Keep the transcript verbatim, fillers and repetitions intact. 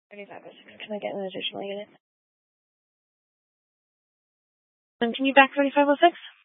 thirty-five oh six. Can I get an additional unit? Continue back thirty-five oh six?